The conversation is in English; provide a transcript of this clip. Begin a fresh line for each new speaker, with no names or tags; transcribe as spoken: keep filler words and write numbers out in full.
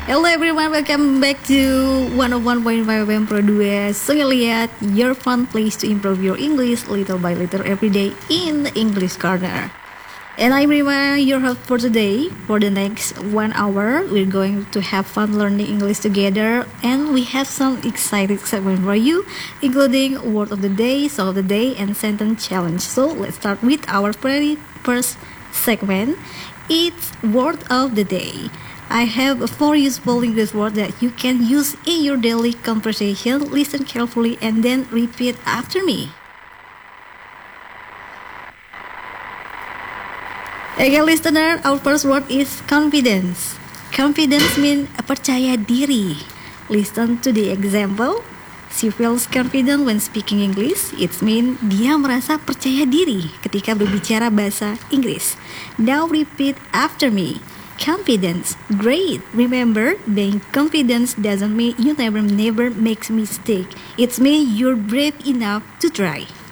Hello everyone, welcome back to one oh one point five F M Pro two Sungiliat, your fun place to improve your English little by little every day in the English Corner. And I'm Rima, your host for today. For the next one hour, we're going to have fun learning English together, and we have some exciting segment for you, including word of the day, song of the day, and sentence challenge. So let's start with our very first segment. It's word of the day. I have four useful English words that you can use in your daily conversation. Listen carefully and then repeat after me. Okay, listener, our first word is confidence. Confidence means percaya diri. Listen to the example. She feels confident when speaking English. It means dia merasa percaya diri ketika berbicara bahasa Inggris. Now repeat after me. Confidence, great. Remember, being confident doesn't mean you never, never make mistake. It means you're brave enough to try.